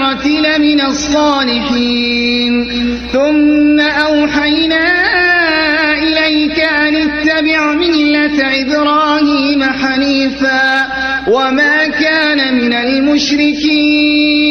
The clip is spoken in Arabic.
الآخرة لمن الصالحين ثم أوحينا إليك أن اتبع ملة إبراهيم حنيفا وما كان من المشركين